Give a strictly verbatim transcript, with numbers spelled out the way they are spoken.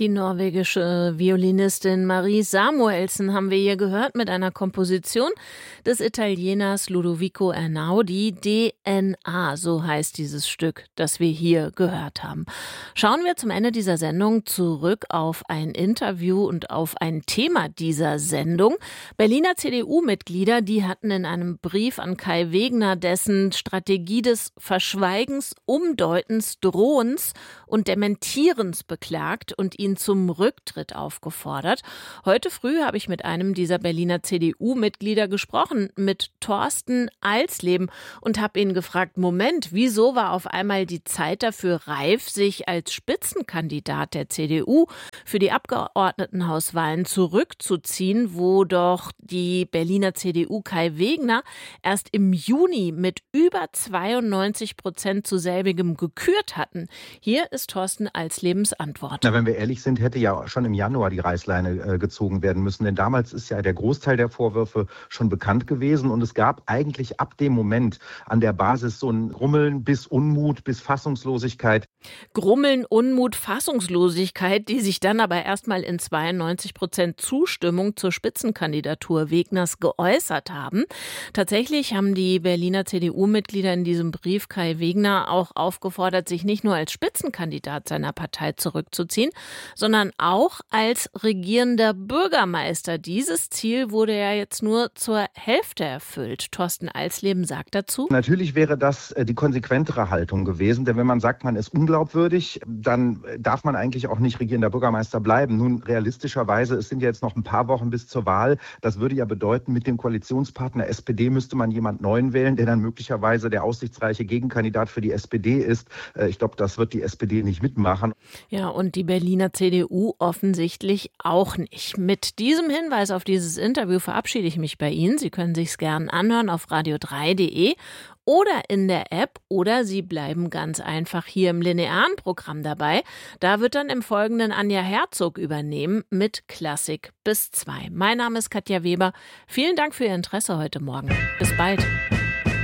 Die norwegische Violinistin Marie Samuelsen haben wir hier gehört mit einer Komposition des Italieners Ludovico Einaudi. D N A, so heißt dieses Stück, das wir hier gehört haben. Schauen wir zum Ende dieser Sendung zurück auf ein Interview und auf ein Thema dieser Sendung. Berliner C D U-Mitglieder, die hatten in einem Brief an Kai Wegner dessen Strategie des Verschweigens, Umdeutens, Drohens und Dementierens beklagt und ihn zum Rücktritt aufgefordert. Heute früh habe ich mit einem dieser Berliner C D U-Mitglieder gesprochen, mit Thorsten Alsleben, und habe ihn gefragt, Moment, wieso war auf einmal die Zeit dafür reif, sich als Spitzenkandidat der C D U für die Abgeordnetenhauswahlen zurückzuziehen, wo doch die Berliner C D U Kai Wegner erst im Juni mit über zweiundneunzig Prozent zu selbigem gekürt hatten. Hier ist Thorsten Alslebens Antwort. Na, wenn wir ehrlich sind, hätte ja schon im Januar die Reißleine äh, gezogen werden müssen. Denn damals ist ja der Großteil der Vorwürfe schon bekannt gewesen. Und es gab eigentlich ab dem Moment an der Basis so ein Grummeln bis Unmut, bis Fassungslosigkeit. Grummeln, Unmut, Fassungslosigkeit, die sich dann aber erstmal in zweiundneunzig Prozent Zustimmung zur Spitzenkandidatur Wegners geäußert haben. Tatsächlich haben die Berliner C D U-Mitglieder in diesem Brief Kai Wegner auch aufgefordert, sich nicht nur als Spitzenkandidat seiner Partei zurückzuziehen, sondern auch als regierender Bürgermeister. Dieses Ziel wurde ja jetzt nur zur Hälfte erfüllt. Thorsten Alsleben sagt dazu: Natürlich wäre das die konsequentere Haltung gewesen, denn wenn man sagt, man ist unglaubwürdig, dann darf man eigentlich auch nicht regierender Bürgermeister bleiben. Nun, realistischerweise, es sind ja jetzt noch ein paar Wochen bis zur Wahl. Das würde ja bedeuten, mit dem Koalitionspartner S P D müsste man jemand Neuen wählen, der dann möglicherweise der aussichtsreiche Gegenkandidat für die S P D ist. Ich glaube, das wird die S P D nicht mitmachen. Ja, und die Berliner C D U offensichtlich auch nicht. Mit diesem Hinweis auf dieses Interview verabschiede ich mich bei Ihnen. Sie können sich's gern anhören auf radio drei punkt de oder in der App, oder Sie bleiben ganz einfach hier im linearen Programm dabei. Da wird dann im Folgenden Anja Herzog übernehmen mit Klassik bis zwei. Mein Name ist Katja Weber. Vielen Dank für Ihr Interesse heute Morgen. Bis bald.